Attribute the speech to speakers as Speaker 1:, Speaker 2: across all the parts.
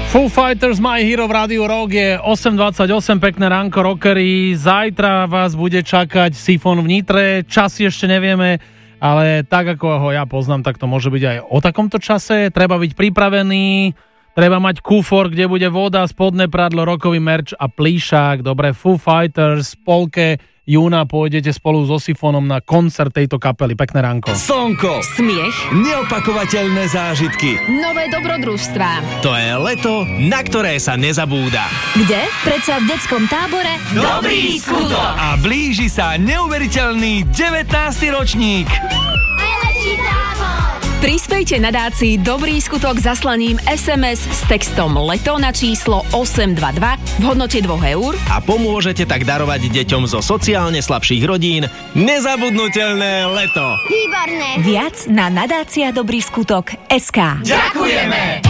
Speaker 1: Foo Fighters, My Hero v Rádiu Rock, je 8.28, pekné ránko rockery. Zajtra vás bude čakať Sifon v Nitre, časy ešte nevieme, ale tak ako ho ja poznám, tak to môže byť aj o takomto čase. Treba byť pripravený, treba mať kufor, kde bude voda, spodné prádlo, rockový merch a plíšák. Dobre, Foo Fighters, polke júna pôjdete spolu so Sifonom na koncert tejto kapely. Pekné ránko.
Speaker 2: Slnko,
Speaker 3: smiech,
Speaker 2: neopakovateľné zážitky,
Speaker 3: nové dobrodružstvá.
Speaker 2: To je leto, na ktoré sa nezabúda.
Speaker 3: Kde? Predsa v detskom tábore
Speaker 2: Dobrý skutok. A blíži sa neuveriteľný 19. ročník.
Speaker 3: Najlepší tábor. Prispejte nadácii Dobrý skutok zaslaním SMS s textom LETO na číslo 822 v hodnote 2 eur
Speaker 2: A pomôžete tak darovať deťom zo sociálne slabších rodín nezabudnutelné leto.
Speaker 3: Výborné! Viac na nadácia Dobrý skutok SK.
Speaker 2: Ďakujeme!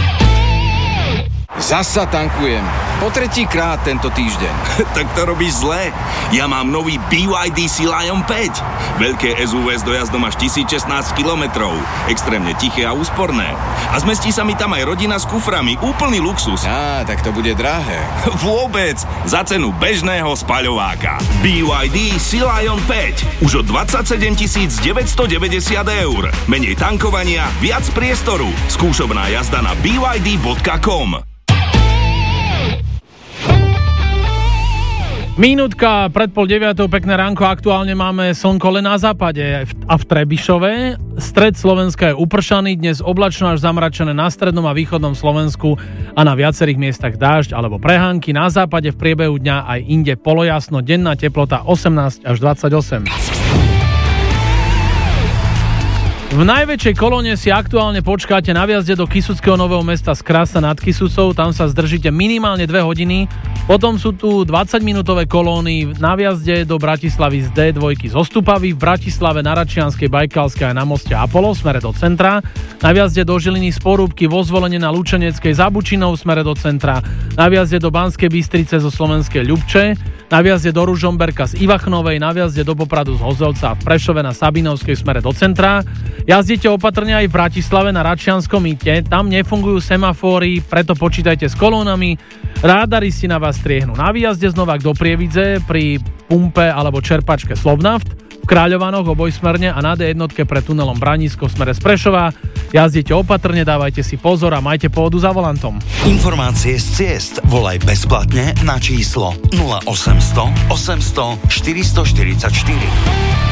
Speaker 4: Zasa tankujem. Po 3-krát tento týždeň.
Speaker 5: Tak to robíš zle. Ja mám nový BYD Sea Lion 5. Veľké SUV s dojazdom až 1016 km. Extrémne tiché a úsporné. A zmestí sa mi tam aj rodina s kuframi. Úplný luxus.
Speaker 4: Tak to bude drahé.
Speaker 5: Vôbec. Za cenu bežného spaľováka. BYD Sea Lion 5. Už od 27 990 eur. Menej tankovania, viac priestoru. Skúšobná jazda na byd.com.
Speaker 1: Minútka pred 8:30, pekné ránko, aktuálne máme slnko len na západe a v Trebišove. Stred Slovenska je upršaný, dnes oblačno až zamračené na strednom a východnom Slovensku a na viacerých miestach dážď alebo prehánky. Na západe v priebehu dňa aj inde polojasno, denná teplota 18 až 28. V najväčšej kolóne si aktuálne počkáte na vjazde do Kysuckého Nového Mesta z Krasa nad Kysucou, tam sa zdržíte minimálne 2 hodiny. Potom sú tu 20-minútové kolóny na vjazde do Bratislavy z D2 zo Stupavy, v Bratislave na Račianskej, Bajkalskej a na moste Apollo v smere do centra, na vjazde do Žiliny z Porúbky, vo Zvolenie na Lučeneckej za Bučinou v smere do centra, na vjazde do Banskej Bystrice zo Slovenskej Ľubče, na vjazde do Ružomberka z Ivachnovej, na vjazde do Popradu z Hozelca a v Prešove na Sabinovskej v smere do centra. Jazdíte opatrne aj v Bratislave na Račianskom mýte, tam nefungujú semafóry, preto počítajte s kolónami. Rádari si na vás striehnú na výjazde z Novák do Prievidze pri pumpe alebo čerpačke Slovnaft, v Kráľovanoch obojsmerne a na D1 pre tunelom Branisko v smere z Prešova. Jazdíte opatrne, dávajte si pozor a majte pohodu za volantom.
Speaker 6: Informácie z ciest volaj bezplatne na číslo 0800 800 444.